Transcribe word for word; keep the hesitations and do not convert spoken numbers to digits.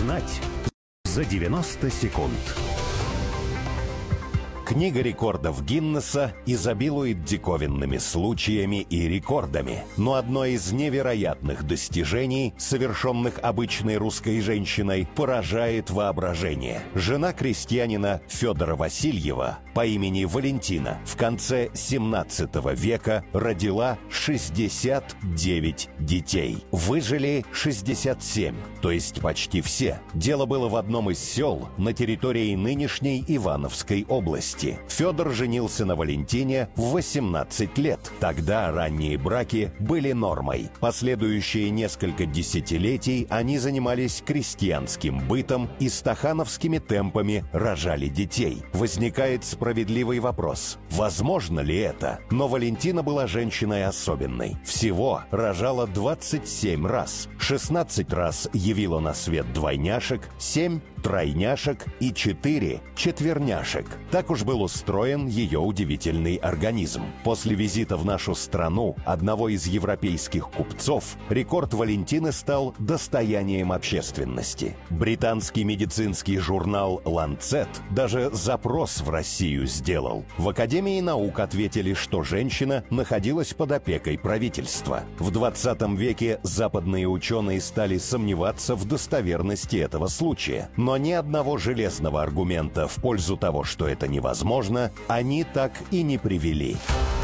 Узнать за девяносто секунд. Книга рекордов Гиннесса изобилует диковинными случаями и рекордами. Но одно из невероятных достижений, совершенных обычной русской женщиной, поражает воображение. Жена крестьянина Федора Васильева по имени Валентина в конце семнадцатого века родила шестьдесят девять детей. Выжили шестьдесят семь, то есть почти все. Дело было в одном из сел на территории нынешней Ивановской области. Федор женился на Валентине в восемнадцать лет. Тогда ранние браки были нормой. Последующие несколько десятилетий они занимались крестьянским бытом и стахановскими темпами рожали детей. Возникает справедливый вопрос: возможно ли это? Но Валентина была женщиной особенной. Всего рожала двадцать семь раз. шестнадцать раз явила на свет двойняшек, семь тройняшек и четыре четверняшек. Так уж был устроен ее удивительный организм. После визита в нашу страну одного из европейских купцов рекорд Валентины стал достоянием общественности. Британский медицинский журнал «Ланцет» даже запрос в Россию сделал. В Академии наук ответили, что женщина находилась под опекой правительства. В двадцатом веке западные ученые стали сомневаться в достоверности этого случая. Но ни одного железного аргумента в пользу того, что это невозможно, они так и не привели.